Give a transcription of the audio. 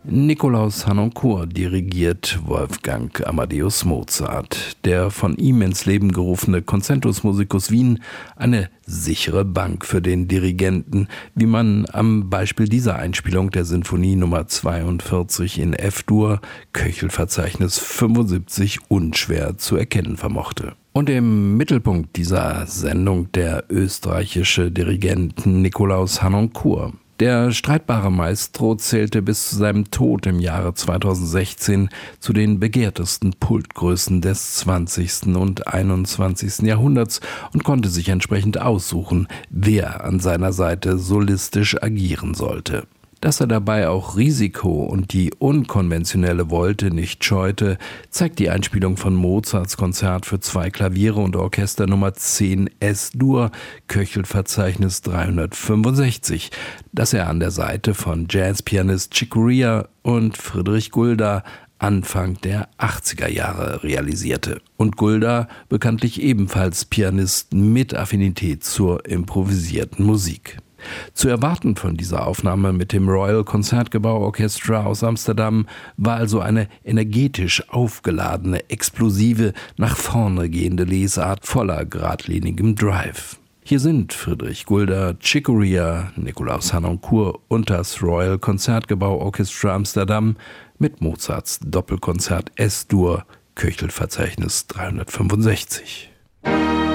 Nikolaus Harnoncourt dirigiert Wolfgang Amadeus Mozart. Der von ihm ins Leben gerufene Concentus Musicus Wien, eine sichere Bank für den Dirigenten, wie man am Beispiel dieser Einspielung der Sinfonie Nummer 42 in F-Dur, Köchelverzeichnis 75, unschwer zu erkennen vermochte. Und im Mittelpunkt dieser Sendung der österreichische Dirigent Nikolaus Harnoncourt. Der streitbare Maestro zählte bis zu seinem Tod im Jahre 2016 zu den begehrtesten Pultgrößen des 20. und 21. Jahrhunderts und konnte sich entsprechend aussuchen, wer an seiner Seite solistisch agieren sollte. Dass er dabei auch Risiko und die unkonventionelle Wolte nicht scheute, zeigt die Einspielung von Mozarts Konzert für 2 Klaviere und Orchester Nummer 10 S-Dur, Köchelverzeichnis 365, das er an der Seite von Jazzpianist Chick Corea und Friedrich Gulda Anfang der 80er Jahre realisierte. Und Gulda bekanntlich ebenfalls Pianist mit Affinität zur improvisierten Musik. Zu erwarten von dieser Aufnahme mit dem Royal Concertgebouw Orchestra aus Amsterdam war also eine energetisch aufgeladene, explosive, nach vorne gehende Lesart voller geradlinigem Drive. Hier sind Friedrich Gulda, Chick Corea, Nikolaus Harnoncourt und das Royal Concertgebouw Orchestra Amsterdam mit Mozarts Doppelkonzert S-Dur, Köchelverzeichnis 365.